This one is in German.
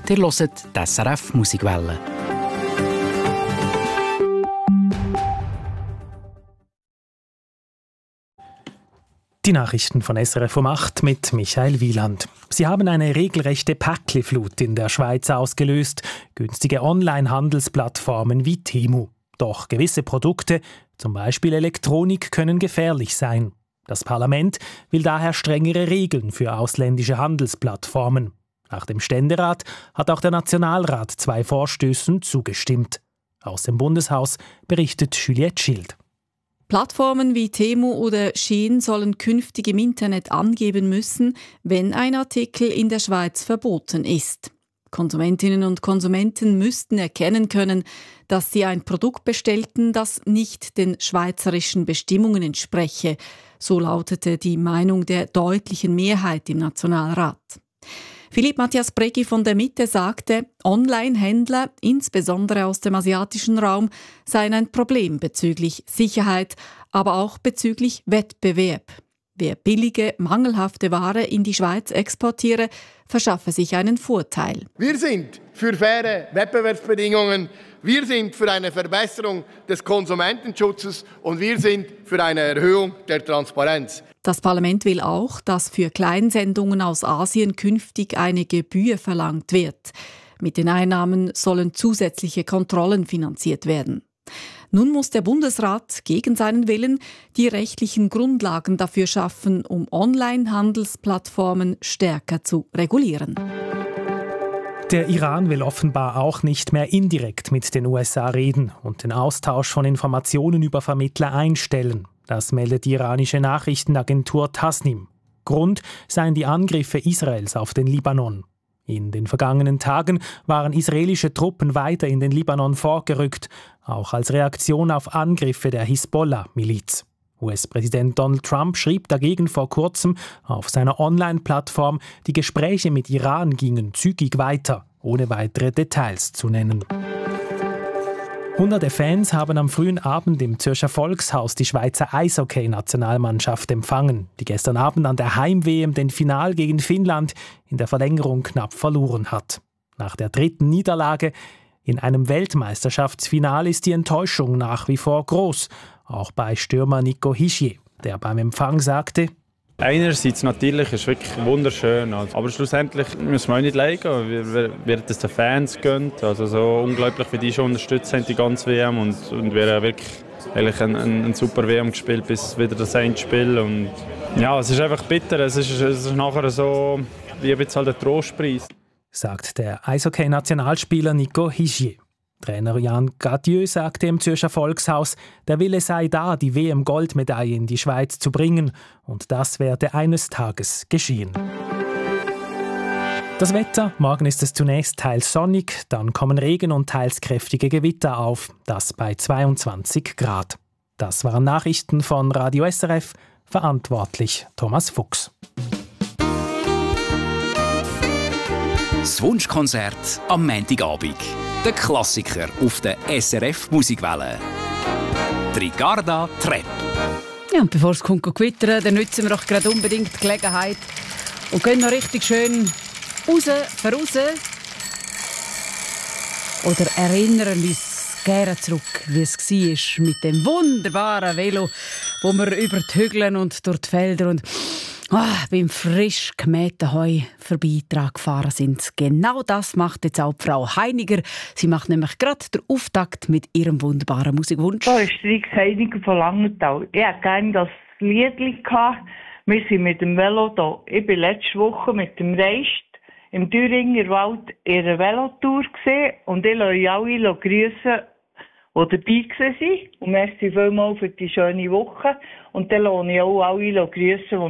Ihr hört die SRF Musikwelle. Die Nachrichten von SRF um 8 mit Michael Wieland. Sie haben eine regelrechte Päckli-Flut in der Schweiz ausgelöst. Günstige Online-Handelsplattformen wie Temu. Doch gewisse Produkte, zum Beispiel Elektronik, können gefährlich sein. Das Parlament will daher strengere Regeln für ausländische Handelsplattformen. Nach dem Ständerat hat auch der Nationalrat 2 Vorstößen zugestimmt. Aus dem Bundeshaus berichtet Juliette Schild. Plattformen wie Temu oder Shein sollen künftig im Internet angeben müssen, wenn ein Artikel in der Schweiz verboten ist. Konsumentinnen und Konsumenten müssten erkennen können, dass sie ein Produkt bestellten, das nicht den schweizerischen Bestimmungen entspreche. So lautete die Meinung der deutlichen Mehrheit im Nationalrat. Philipp Matthias Breggi von der Mitte sagte, Online-Händler, insbesondere aus dem asiatischen Raum, seien ein Problem bezüglich Sicherheit, aber auch bezüglich Wettbewerb. Wer billige, mangelhafte Ware in die Schweiz exportiere, verschaffe sich einen Vorteil. Wir sind für faire Wettbewerbsbedingungen, wir sind für eine Verbesserung des Konsumentenschutzes und wir sind für eine Erhöhung der Transparenz. Das Parlament will auch, dass für Kleinsendungen aus Asien künftig eine Gebühr verlangt wird. Mit den Einnahmen sollen zusätzliche Kontrollen finanziert werden. Nun muss der Bundesrat gegen seinen Willen die rechtlichen Grundlagen dafür schaffen, um Online-Handelsplattformen stärker zu regulieren. Der Iran will offenbar auch nicht mehr indirekt mit den USA reden und den Austausch von Informationen über Vermittler einstellen. Das meldet die iranische Nachrichtenagentur Tasnim. Grund seien die Angriffe Israels auf den Libanon. In den vergangenen Tagen waren israelische Truppen weiter in den Libanon vorgerückt, auch als Reaktion auf Angriffe der Hisbollah-Miliz. US-Präsident Donald Trump schrieb dagegen vor kurzem auf seiner Online-Plattform, die Gespräche mit Iran gingen zügig weiter, ohne weitere Details zu nennen. Hunderte Fans haben am frühen Abend im Zürcher Volkshaus die Schweizer Eishockey-Nationalmannschaft empfangen, die gestern Abend an der Heim-WM den Final gegen Finnland in der Verlängerung knapp verloren hat. Nach der 3. Niederlage in einem Weltmeisterschaftsfinale ist die Enttäuschung nach wie vor groß, auch bei Stürmer Nico Hischier, der beim Empfang sagte: Einerseits natürlich, ist wirklich wunderschön, aber schlussendlich müssen wir auch nicht leiden, wird es den Fans gönnt, also so unglaublich wie die schon unterstützt haben, die ganze WM und wir haben wirklich eigentlich ein super WM gespielt bis wieder das Endspiel und ja, es ist einfach bitter, es ist nachher so wie jetzt halt ein Trostpreis. Sagt der Eishockey-Nationalspieler Nico Hischier. Trainer Jan Gadieu sagte im Zürcher Volkshaus, der Wille sei da, die WM-Goldmedaille in die Schweiz zu bringen. Und das werde eines Tages geschehen. Das Wetter: Morgen ist es zunächst teils sonnig, dann kommen Regen und teils kräftige Gewitter auf. Das bei 22 Grad. Das waren Nachrichten von Radio SRF. Verantwortlich Thomas Fuchs. Das Wunschkonzert am Montagabend. Der Klassiker auf der SRF Musikwelle. Ricarda Trepp. Ja, und bevor es kommt gewittern, dann nutzen wir doch gerade unbedingt die Gelegenheit und gehen noch richtig schön raus. Oder erinnern uns gerne zurück, wie es war mit dem wunderbaren Velo, wo wir über die Hügel und durch die Felder und beim frisch gemähten Heu vorbei gefahren sind. Genau das macht jetzt auch Frau Heiniger. Sie macht nämlich gerade den Auftakt mit ihrem wunderbaren Musikwunsch. Da ist Rix Heiniger von Langenthal. Ich hätte gerne das Liedli gehabt. Wir sind mit dem Velo da. Ich war letzte Woche mit dem Reist im Thüringer Wald in einer Velotour gesehen und ich lasse alle grüssen, die dabei waren. Und merci vielmals für die schöne Woche. Und dann lasse ich auch alle grüssen,